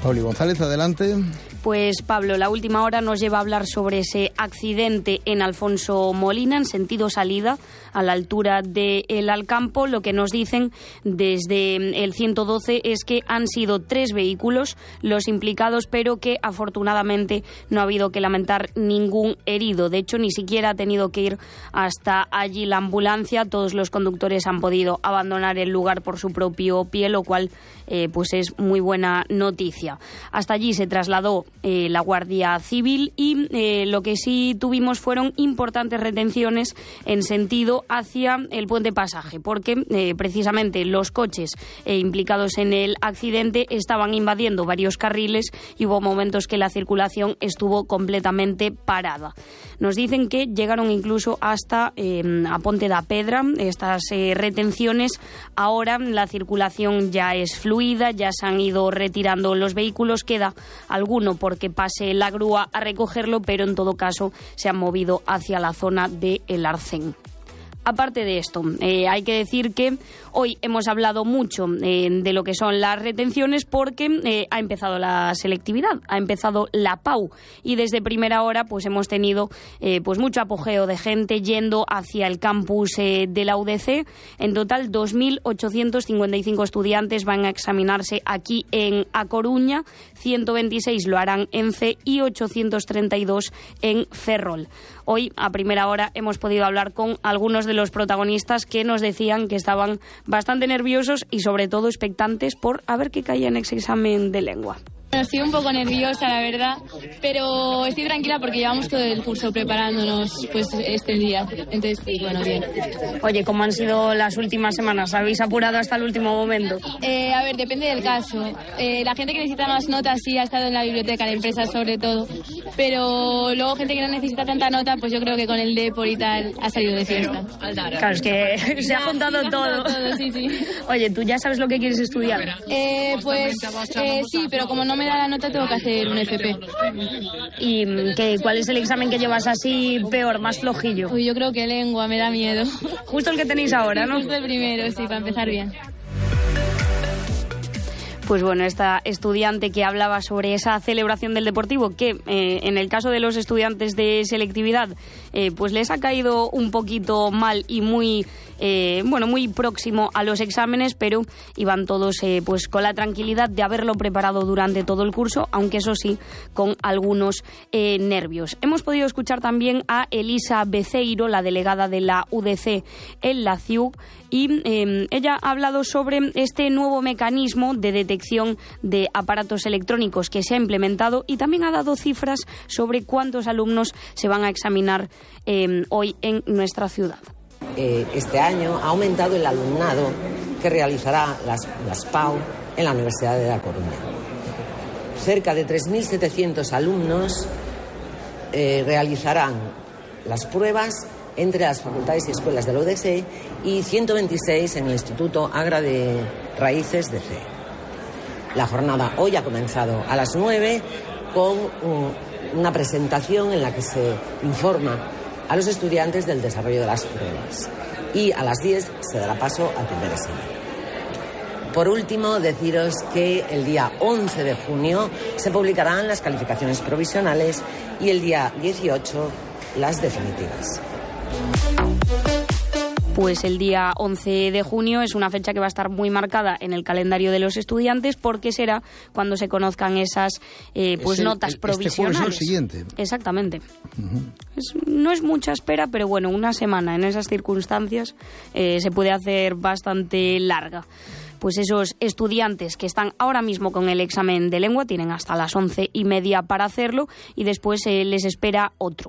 Pauli González, adelante. Pues Pablo, la última hora nos lleva a hablar sobre ese accidente en Alfonso Molina, en sentido salida, a la altura de El Alcampo. Lo que nos dicen desde el 112 es que han sido 3 vehículos los implicados, pero que afortunadamente no ha habido que lamentar ningún herido. De hecho, ni siquiera ha tenido que ir hasta allí la ambulancia. Todos los conductores han podido abandonar el lugar por su propio pie, lo cual pues es muy buena noticia. Hasta allí se trasladó la Guardia Civil y lo que sí tuvimos fueron importantes retenciones en sentido hacia el puente Pasaje, porque precisamente los coches implicados en el accidente estaban invadiendo varios carriles y hubo momentos que la circulación estuvo completamente parada. Nos dicen que llegaron incluso hasta a Ponte da Pedra estas retenciones. Ahora la circulación ya es fluida, ya se han ido retirando los vehículos, queda alguno porque pase la grúa a recogerlo, pero en todo caso se han movido hacia la zona de El Arcén. Aparte de esto, hay que decir que hoy hemos hablado mucho de lo que son las retenciones porque ha empezado la selectividad, ha empezado la PAU y desde primera hora pues hemos tenido pues mucho apogeo de gente yendo hacia el campus de la UDC. En total 2.855 estudiantes van a examinarse aquí en A Coruña, 126 lo harán en C y 832 en Ferrol. Hoy, a primera hora, hemos podido hablar con algunos de los protagonistas que nos decían que estaban bastante nerviosos y, sobre todo, expectantes por a ver qué caía en ese examen de lengua. Bueno, estoy un poco nerviosa, la verdad, pero estoy tranquila porque llevamos todo el curso preparándonos pues este día. Entonces, bueno, bien. Oye, ¿cómo han sido las últimas semanas? ¿Habéis apurado hasta el último momento? A ver, depende del caso. La gente que necesita más notas sí ha estado en la biblioteca, la empresa sobre todo, pero luego gente que no necesita tanta nota, pues yo creo que con el Depor y tal ha salido de fiesta. Claro, es que se ha juntado todo. Sí. Oye, ¿tú ya sabes lo que quieres estudiar? Pues sí, pero como no me da la nota tengo que hacer un FP. ¿Y cuál es el examen que llevas así peor, más flojillo? Uy, yo creo que lengua, me da miedo. Justo el que tenéis ahora, ¿no? Justo el primero, sí, para empezar bien. Pues bueno, esta estudiante que hablaba sobre esa celebración del Deportivo, que en el caso de los estudiantes de selectividad, pues les ha caído un poquito mal y muy próximo a los exámenes, pero iban todos pues con la tranquilidad de haberlo preparado durante todo el curso, aunque eso sí, con algunos nervios. Hemos podido escuchar también a Elisa Beceiro, la delegada de la UDC en la CIUG, y ella ha hablado sobre este nuevo mecanismo de detección de aparatos electrónicos que se ha implementado y también ha dado cifras sobre cuántos alumnos se van a examinar hoy en nuestra ciudad. Este año ha aumentado el alumnado que realizará las PAU en la Universidad de La Coruña. Cerca de 3.700 alumnos realizarán las pruebas entre las facultades y escuelas de la UDC y 126 en el Instituto Agra de Raíces de C. La jornada hoy ha comenzado a las 9 con una presentación en la que se informa a los estudiantes del desarrollo de las pruebas y a las 10 se dará paso al primer examen. Por último, deciros que el día 11 de junio se publicarán las calificaciones provisionales y el día 18 las definitivas. Pues el día 11 de junio es una fecha que va a estar muy marcada en el calendario de los estudiantes porque será cuando se conozcan esas notas provisionales. Este jueves es el siguiente. Exactamente. No es mucha espera, pero bueno, una semana en esas circunstancias se puede hacer bastante larga. Pues esos estudiantes que están ahora mismo con el examen de lengua tienen hasta las 11:30 para hacerlo y después les espera otro.